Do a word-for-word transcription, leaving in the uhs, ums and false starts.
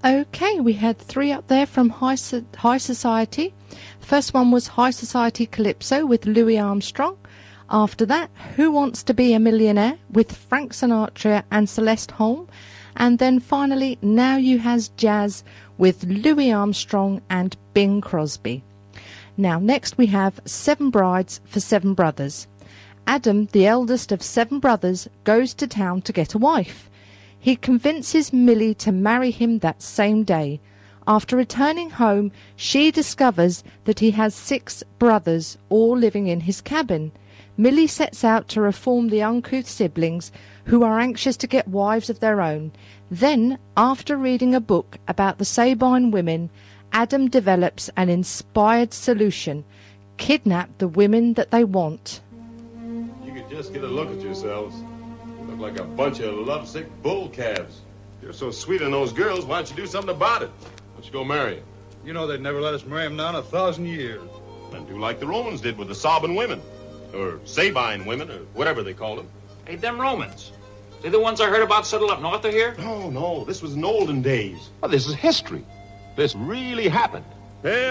Okay, we had three up there from High, so- High Society. The first one was High Society Calypso with Louis Armstrong. After that, Who Wants to Be a Millionaire with Frank Sinatra and Celeste Holm. And then finally, Now You Has Jazz with Louis Armstrong and Bing Crosby. Now, next we have Seven Brides for Seven Brothers. Adam, the eldest of seven brothers, goes to town to get a wife. He convinces Millie to marry him that same day. After returning home, she discovers that he has six brothers, all living in his cabin. Millie sets out to reform the uncouth siblings, who are anxious to get wives of their own. Then, after reading a book about the Sabine women, Adam develops an inspired solution: kidnap the women that they want. You could just get a look at yourselves. You look like a bunch of lovesick bull calves. You're so sweet on those girls, why don't you do something about it? Why don't you go marry them? You know they'd never let us marry them now in a thousand years. And do like the Romans did with the Sabine women. Or Sabine women, or whatever they called them. Hey, them Romans. They the ones I heard about settled up north of here? No, no, this was in olden days. Well, this is history. This really happened. Hey,